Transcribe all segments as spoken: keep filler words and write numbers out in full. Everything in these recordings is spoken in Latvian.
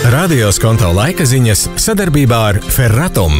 Radio Skonto laika ziņas sadarbībā ar Ferratum.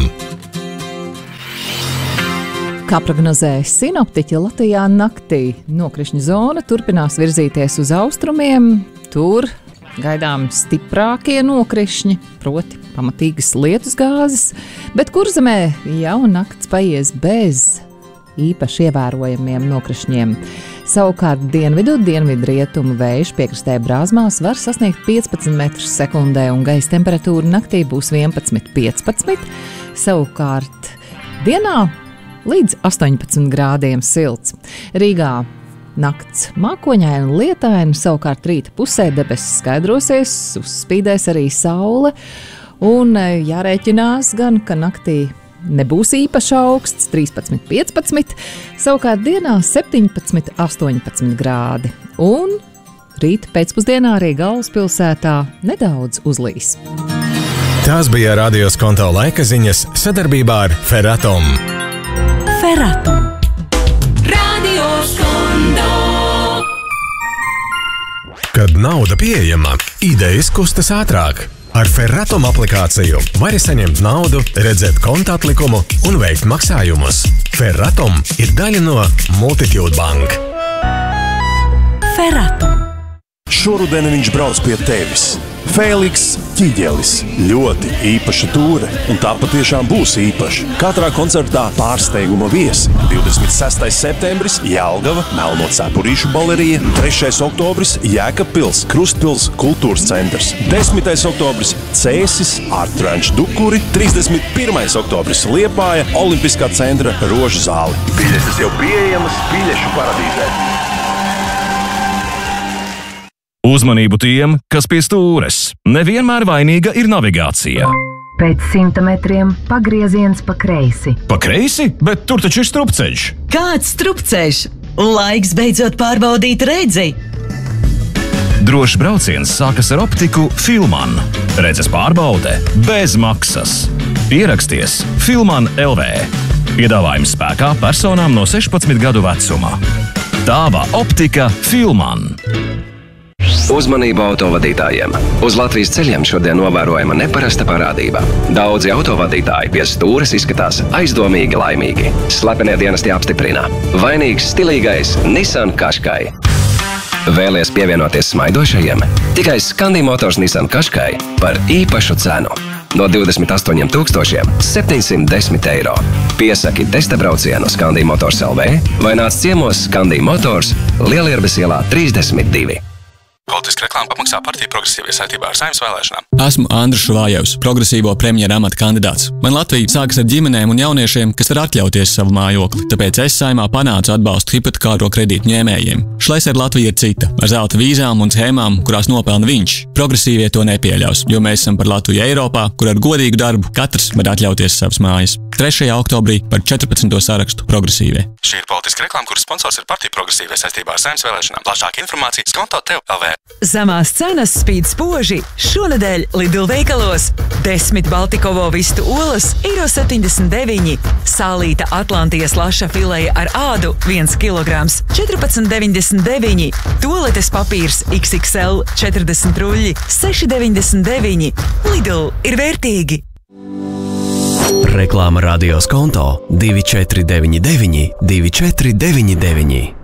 Kā prognozēja sinoptiķi, Latvijā naktī nokrišņu zona turpinās virzīties uz austrumiem. Tur gaidām stiprākie nokrišņi, proti pamatīgas lietusgāzes, bet Kurzemē jau nakts paies bez īpaši ievērojamiem nokrišņiem. Savukārt dienvidu, dienvidrietumu vējš piekrastē Brāzmās var sasniegt piecpadsmit metrus sekundē un gaisa temperatūra naktī būs vienpadsmit piecpadsmit. Savukārt dienā līdz astoņpadsmit grādiem silts. Rīgā nakts mākoņaina un lietaina, savukārt rīta pusē debesis skaidrosies, uzspīdēs arī saule un jārēķinās gan, ka naktī nebūs īpaši augsts, trīspadsmit piecpadsmit, savukārt dienā septiņpadsmit astoņpadsmit grādi. Un rīt pēcpusdienā arī galvaspilsētā nedaudz uzlīs. Tās bija Radio Skonto laika ziņas sadarbībā ar Ferratum. Ferratum. Radio Skonto. Kad nauda pieejama, idejas kustas ātrāk. Ar Ferratum aplikāciju vari saņemt naudu, redzēt konta atlikumu un veikt maksājumus. Ferratum ir daļa no Multitude Bank. Ferratum. Šoruden viņš brauc pie tevis. Fēliks Ķiģelis. Ļoti īpaša tūre, un tā patiešām būs īpaša. Katrā koncertā pārsteiguma viesi. divdesmit sestais septembris Jelgava, Melno Cepurīšu balerija, trešais oktobris Jēkabpils, Krustpils kultūras centrs, desmitais oktobris Cēsis, Art Ranch Dukuri, trīsdesmit pirmais oktobris Liepāja, Olimpiskā centra Rožu zāli. Biļetes jau pieejamas Biļešu paradīzē. Uzmanību tiem, kas pie stūres. Nevienmēr vainīga ir navigācija. Pēc simta metriem pagrieziens pa kreisi. Pa kreisi? Bet tur taču ir strupceļš. Kāds strupceļš? Laiks beidzot pārbaudīt redzi. Drošs brauciens sākas ar optiku Filman. Redzes pārbaude bez maksas. Pieraksties Filman L V. Piedāvājums spēkā personām no sešpadsmit gadu vecuma. Tāva optika Filman. Uzmanību autovadītājiem! Uz Latvijas ceļiem šodien novērojama neparasta parādība. Daudzi autovadītāji pie stūres izskatās aizdomīgi laimīgi. Slepenie dienesti apstiprina. Vainīgs stilīgais Nissan Qashqai. Vēlies pievienoties smaidošajiem? Tikai Scandi Motors Nissan Qashqai par īpašu cenu. No divdesmit astoņiem tūkstošiem septiņsimt desmit eiro. Piesaki testa braucienu Scandi Motors L V vai nāc ciemos Scandi Motors Lielierbes ielā trīsdesmit divi. Politiska reklāma apmaksā partiju progresīvie saistībā ar Saeimas vēlēšanām. Esmu Andris Šuvājevs, progresīvo premjera amata kandidāts. Man Latvija sākas ar ģimenēm un jauniešiem, kas var atļauties savu mājokli, tāpēc es Saeimā panācu atbalstu hipotekāro kredītu ņēmējiem. Šlesera Latvija ir cita, ar zelta vīzām un schēmām, kurās nopelna viņš. Progresīvie to nepieļaus, jo mēs esam par Latviju Eiropā, kur ar godīgu darbu katrs var atļauties savas mājas. trešajā oktobrī par četrpadsmito sarakstu progresīvie. Šī ir politiska reklāma, kuras sponsors ir partiju progresīvie saistībā ar Saeimas vēlēšanām. Plašāka informācija Skonto tev L V. Zemās cenas spīd spoži. Šonedēļ Lidl veikalos desmit Baltikovo vistu olas eiro septiņdesmit deviņi, sālīta Atlantijas laša fileja ar ādu viens kilograms četrpadsmit deviņdesmit deviņi, toaletes papīrs X X L četrdesmit ruļļi seši deviņdesmit deviņi. Lidl ir vērtīgi. Reklāma Radio Skonto divi četri deviņi deviņi divi četri deviņi deviņi.